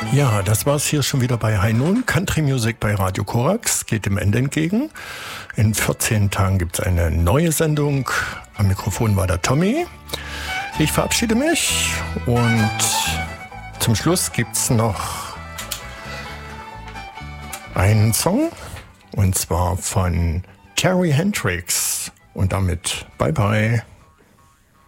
Ja, das war's hier schon wieder bei High Noon. Country Music bei Radio Korax geht dem Ende entgegen. In 14 Tagen gibt's eine neue Sendung. Am Mikrofon war der Tommy. Ich verabschiede mich und zum Schluss gibt's noch einen Song und zwar von Terry Hendricks und damit bye bye.